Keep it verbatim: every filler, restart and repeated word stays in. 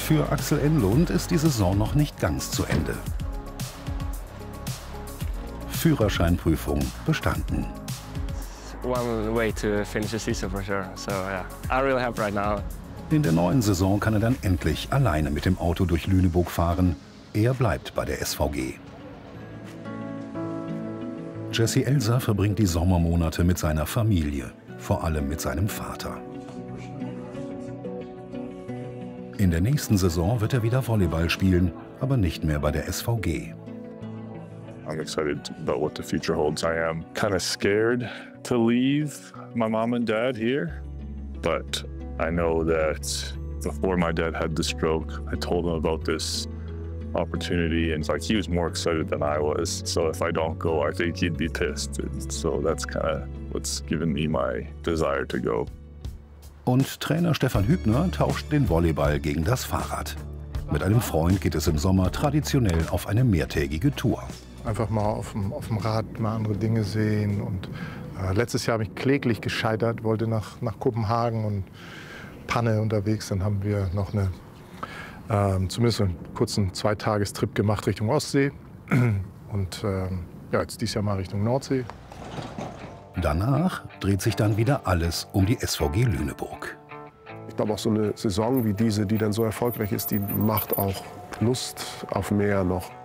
Für Axel Enlund ist die Saison noch nicht ganz zu Ende. Führerscheinprüfung bestanden. One way to finish the season for sure. So yeah, I'm really happy right now. In der neuen Saison kann er dann endlich alleine mit dem Auto durch Lüneburg fahren. Er bleibt bei der S V G. Jesse Elser verbringt die Sommermonate mit seiner Familie, vor allem mit seinem Vater. In der nächsten Saison wird er wieder Volleyball spielen, aber nicht mehr bei der S V G. I'm excited about what the future holds. I am kind of scared to leave my mom and dad here, but I know that before my dad had the stroke, I told him about this opportunity, and it's like he was more excited than I was. So if I don't go, I think he'd be pissed. And so that's kind of what's given me my desire to go. Und Trainer Stefan Hübner tauscht den Volleyball gegen das Fahrrad. Mit einem Freund geht es im Sommer traditionell auf eine mehrtägige Tour. Einfach mal auf dem, auf dem Rad mal andere Dinge sehen. Und äh, letztes Jahr habe ich kläglich gescheitert, wollte nach, nach Kopenhagen und Panne unterwegs. Dann haben wir noch eine, äh, zumindest einen kurzen Zweitagestrip gemacht Richtung Ostsee. Und äh, ja, jetzt dieses Jahr mal Richtung Nordsee. Danach dreht sich dann wieder alles um die S V G Lüneburg. Ich glaube auch so eine Saison wie diese, die dann so erfolgreich ist, die macht auch Lust auf mehr noch.